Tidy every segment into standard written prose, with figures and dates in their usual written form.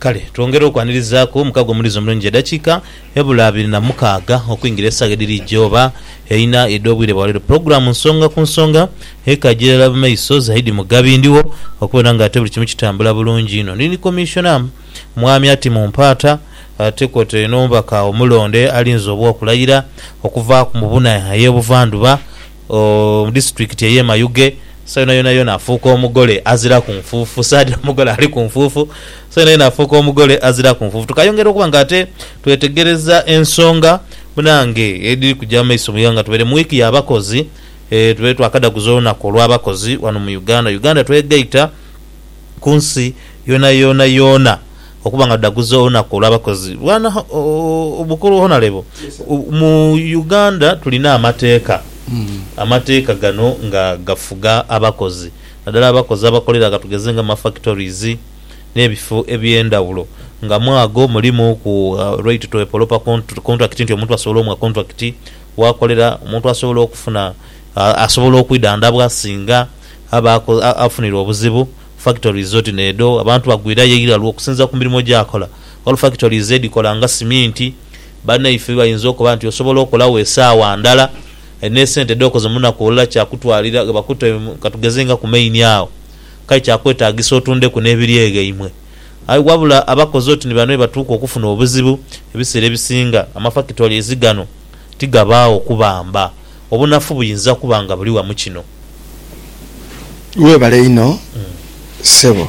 kale twongera okwanirizaako mukago mulizo omulungi eddakiika ebula 26 okuyingira essaaga edirijjoba erina eddobwire bwalero puroguramu nsonga ku nsonga ekagirala bumaiso zaidi mugabindiwo okubona nga ate buli kimu kitambula bulungi ino nini komishona mwami ati mu mpaata ate kote n'omubaka omulonde alinza obwa okulayira okuva ku mubuna ey'obuvanduba mu disitulikiti ey'emayuge sayona yona afuuka omugole azira ku nfuufu saadira omugole ali ku nfuufu sayona yona afuuka omugole azira ku nfuufu tukayongera okuba nga ate twetegereza ensonga munange ediri kujja maiso muyanga tubere mu wiiki y'abakozi tubere twakadaguza olunaku olw'abakozi wano mu uganda twegaita ku nsi yona okuba nga tudaguza olunaku olw'abakozi wana obukulu honalebo mu uganda tulina amateeka amateeka gano nga gafuga abakozi naddala abakozi abakolera gatugeze nga mafactories n'ebifo ebyendawulo nga mwago mulimu ku right to a proper contract nti omuntu asobola omwa contract wakolera omuntu asobola okufuna asobola okwidandabwa singa afunira obuzibu factories zoti nedo abantu bagwira yeyira lw'okusinza ku mirimu gyakola all factories edikola nga siminti banaife bayinza okuba nti osobola okolawo essaawa ndala nesente dokozo muna kuola kya kutwalira bakute katugezenga ku main yao kai kya kwetagisa otunde ku nebiryege imwe ayi wabula abakozoti ni banwe batuko okufuna obuzibu ebisere bisinga amafactory ezigano tigabaawo kubamba obunafu buyinza kubanga buli wa mukino we bale ino sebo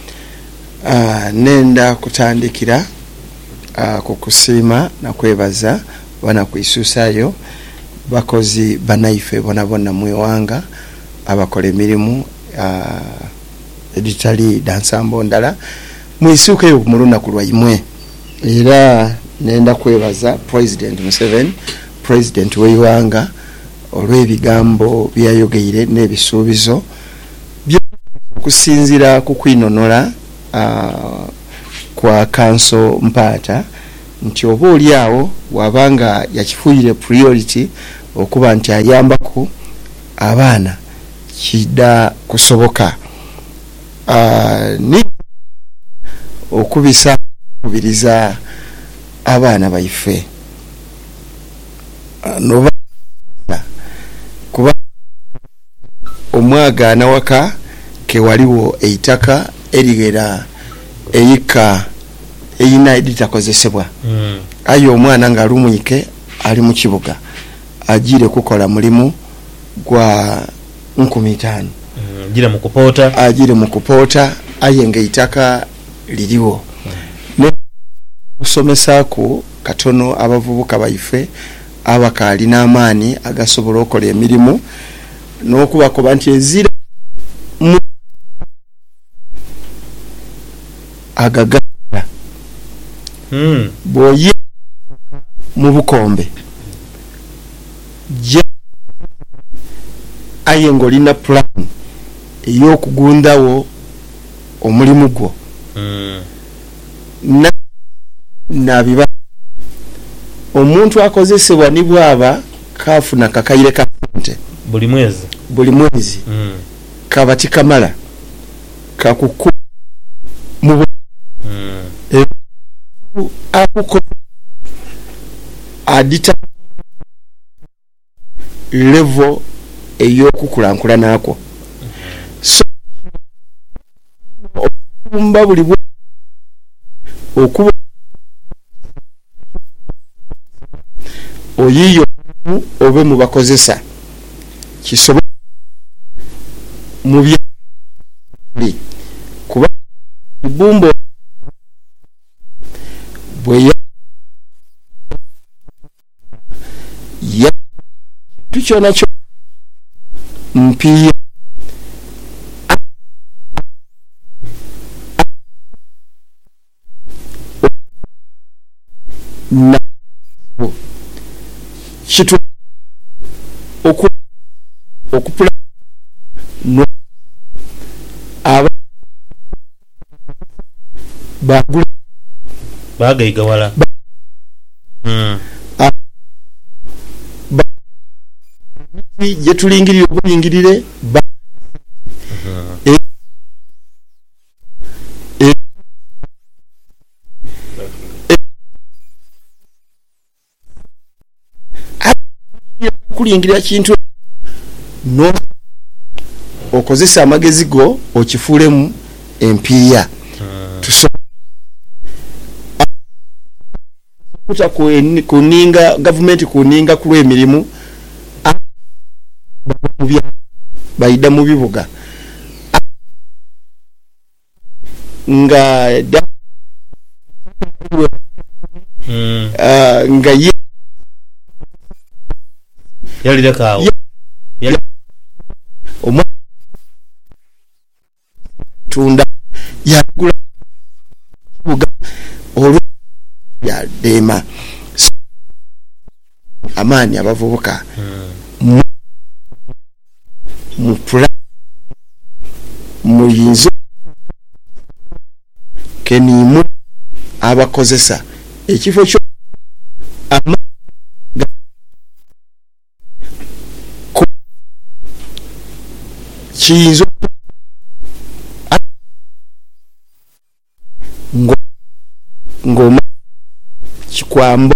nenda kutandikira kukusima na kwebaza wana kuisusayo bakozi banaife bonabona mwewanga abakola emirimu editali dansambo ndala mwisuke yo kumuluna kulwa imwe era nenda kwebaza President Museveni President weyanga olw'ebigambo byayogeire n'ebisuubizo kusinzira kukwinonola kwa kanso mpaata nti oba oli awo wabanga yakifuuyire priority okuba nti ayambaku abaana kidda kusoboka ni okubisa kubiriza abaana baife noba kuba omwagaana waka ke waliwo eitaka erigera eyika eyina editakozesebwa ayo omwana nga alumuyike ali mu kibuga ajire kukola mulimu gwa 15 ajire mu kupoota ayenge itaka liriwo kusomesako katono abavubuka baife abakali n'amaani agasobola okola emirimu n'okubako banti ezira agagala boye mu bukombe ayengo lina plan eyokugundawo omulimu gwo nabiba omuntu akozesebwa nibwaba kafuna kakayire ka sente buli mwezi kabati kamala kakuku mu akuko adita level eyokukulankula nako so okumba buli okuba oyiyo obe mu bakozesa kisobola mu bya kuba ibumbo bwe ya tucho nacho mpiya na kitu okupula no aba bagula bagaiga wala je tulingirire obulingirire kulingirira kintu no okozesa amagezi go okifulemu empiya kuta kuninga government kuninga kulwe emirimu bayida mu bibuga nga nga yali lekawo tunda yagula kibuga olwo ya dema amani abavubuka muyinzo kenimu abakozesa ekifo kyo kiyinzo ngoma kikwambo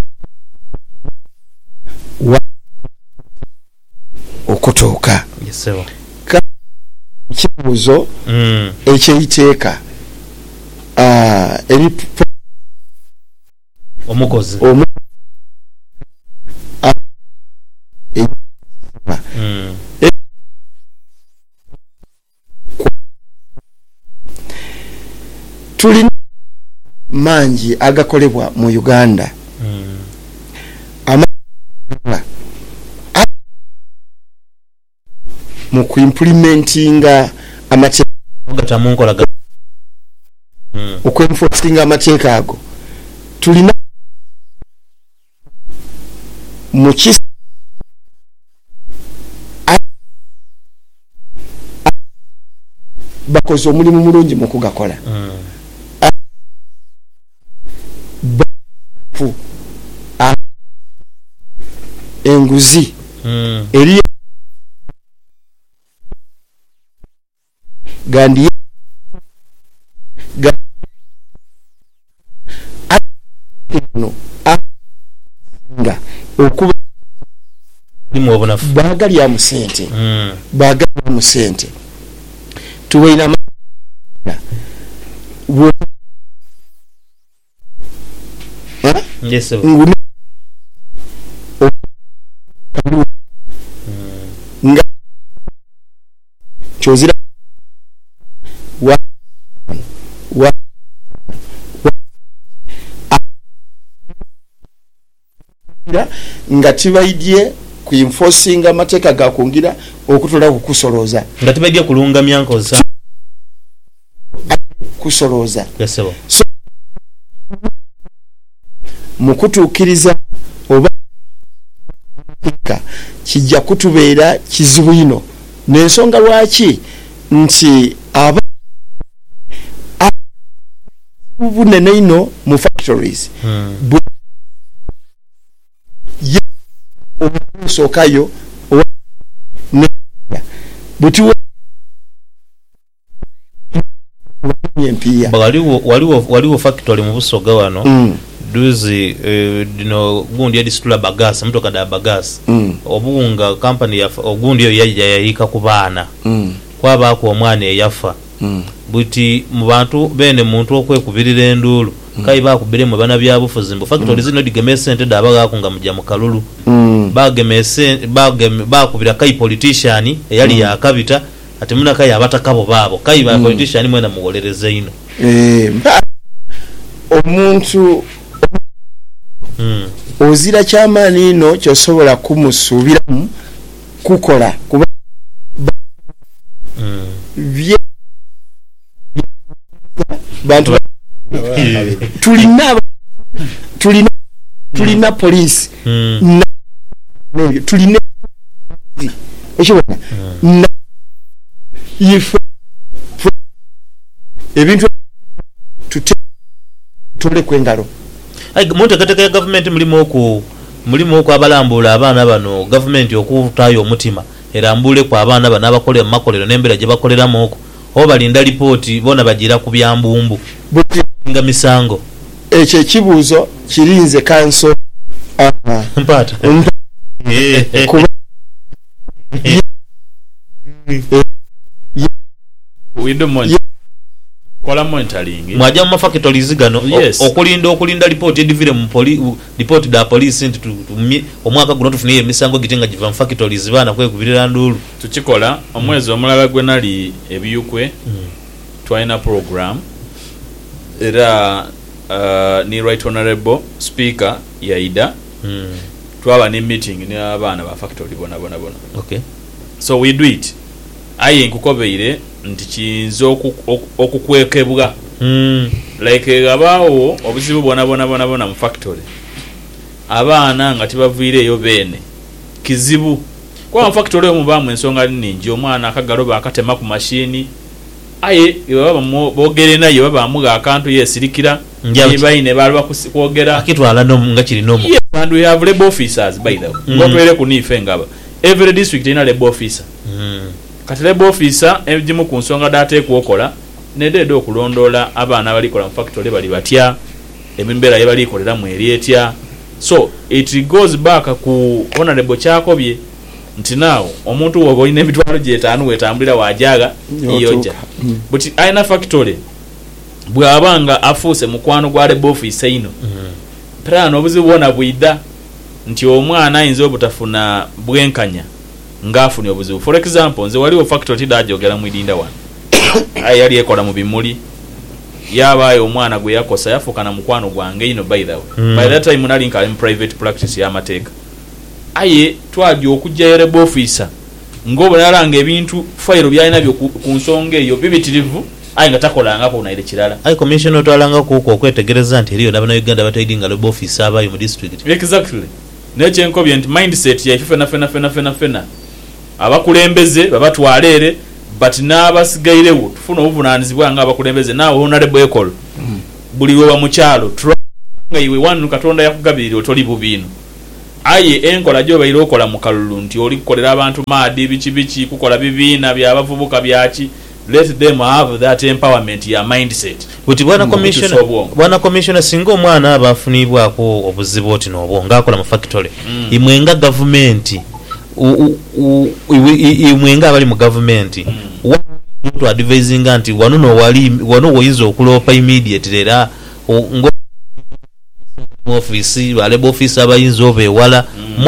okutuuka yesewa kibuzo ekyeyiteeka eri omukozi tulina mangi agakolebwa mu Uganda mu kuimplementinga amateeka okwenforcinga amateeka ago tulina mu bakoze omulimu mulungi mu kugakola enguzi eri gandi no nga okuba limwobona bagali ya musente bagali ya musente tuweina wo yes sir nga chozira wa nga tibaidye kuinforcinga amateeka gakungira okutola kukusoloza nga tibaidye kulunga myankoza kusoloza yesewa so, mukutukiriza oba kijja kutubeera kizibu ino n'ensonga lwaki nti aba bunene ino mu factories sokayo buti waliwo factory mu Busoga wano duzi dino gundi yadisitula bagasi mtoka da bagasi obunga company ya ogundi yo yayika ku baana kwabako omwana eyafa buti mu bantu bene muntu okwekubirira endulu kai bakubire mu bana byabufuzi mbu factory zino digeme sente dabaga kunga mujja mu kalulu bagemese bakubira kai politician eyali ya kabita ati muna kai abatakabo babo kai ba politician mwena mugolereze ino omuntu ozira kyamani ino kyosobola kumusubiramu kukola kuba bantu tulina police tulina ebintu tole kwengalo monte kateka ya government mulimo oku abalambula abaana bano government okutayo omutima erambule kwa abaana bano abakolera mu makolero n'embera gye bakoleramu okwo oba balinda lipooti bona bagira ku byambumbu nga misango ekyo ekibuuzo kirinze kanso mpata we do kola monitoring mwaja mu factories gano Yes. okulinda report edivire mu report da police nti omwaka guno tufunire emisango gitenga giva mu factories bana kwekubirira ndulu tukikola omwezi omulala gwe nali ebiyukwe twalina program era ni right honorable speaker yaida twaba ne meeting ne abaana ba factory bona. Okay. So we do it aye nkukobeire nti kiyinza okukwekebwa like abaawo obuzibu bona mu factory abaana nga tibaviireeyo beene kizibu kwa mu factory omubaamu ensonga nningi omwana akagaloba akatema ku mashini aye baba boogere naye baba amuga akantu yesirikira baine balwa kwogera akitwala nga kiri nomu and we have labor officers by the way ngotwere kunife ngaba every district ina labor officer kati labor officer ejimu ku nsonga data ekwokola nedede okulondola abaana balikola mu factory bali batya emimbera yebalikolera mu erietya so it goes back ku honorable Kyakobye nti nawo omuntu wobo ine emitwalo gyetaanu wetambulira wajaga iyoja but aina factory bwabanga afuse mukwano gwa labor officer ino plan obuzibu bona bwida nti omwana ayinza obutafuna bwenkanya ngafuni obuzibu for example nze waliwo factory dajogera mu idinda wan ayali ekola mu bimuli yabaye omwana gwe yakosa yafukana mukwano gwange ino by the way by that time nali nkali mu private practice ya mateka aye twaje okujja labor officer ngobo nalanga ebintu file byalina byo ku nsonga eyo bibitirivu ayi nga takolanga ko naire kirala ayi commissioner twalanga kuko okwetegereza nti eriyo n'abana Uganda batayidinga labor officer abayo mu district exactly neche nkobye nti mindset ya fena abakulembeze babatwalere but n'abasigayirewo tufuna obuvunanyizibwa nga abakulembeze naawe honorable ekolo buli we wa mukyalo nga iwe wanu Katonda yakugabirira otoli bubino aye enkola gyo bayiro okola mu kalulu nti oli kukolera abantu maadi bichi kukola bibiina byabavubuka byaki let them have that empowerment ya mindset buti bwana commissioner singo omwana abafunibwako obuzibu oti n'obwo ng'akola mu factory imwenga government imwenga abali mu government to advising nti wano woyinza okulopa immediately era ngo office labor office abayinza obewala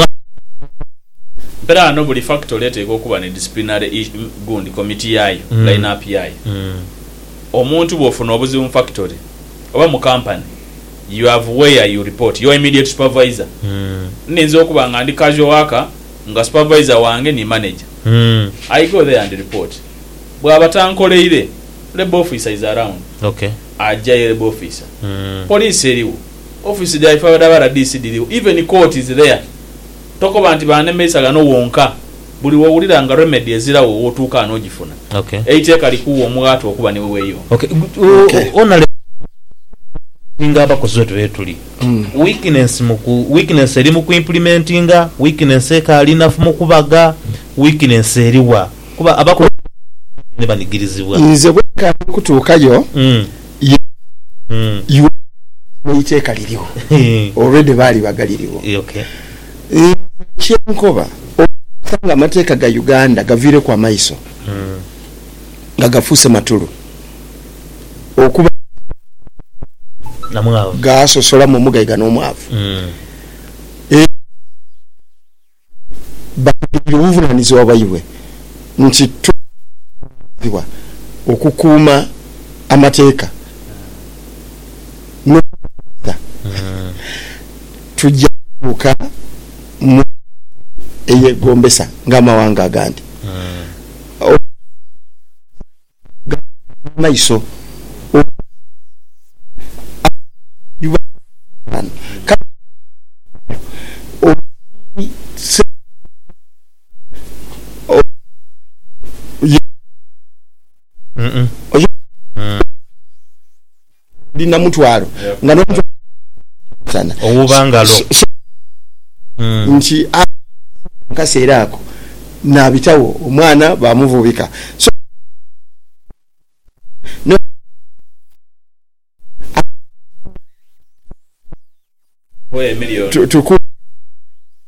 Pera no buli factory eteko okuba ne disciplinary gundi committee yayo line up yayo omuntu bwofuna obuzibu mu factory oba mu company you have where you report your immediate supervisor ninzo okuba nga ndi casual worker nga supervisor wange ni manager I go there and report bwaba tankoleire labor officer is around okay ajja labor officer police eriwo office ya ifawada DC diriwo even court is there toko banti banemesa gano wonka buli wowulira nga remedy ezirawo wotuuka anogifuna okay eiteka likuwa omugatu okuba ne weyo okay ona inga abakozi betuli weakness eri mu implementinga weakness ekali nafu mu kubaga weakness eriwa kuba abakozi ne banigirizibwa nze bweka kutuukayo iteka liriwo already bali bagaliriwo okay kyenkoba okutanga amateeka ga Uganda gavire kwa maiso nga gafuse matulu okuba namwavu gasosola mu mugayiga n'omwavu buvunanyizibwa bayiwe nti tuwa okukuuma amateeka tujja kuka mu eyegombesa ng'amawanga agandi maiso dina mutwalo nga no sana obubangalo nchi kaseera ako nabitawo omwana bamuvubika so no we million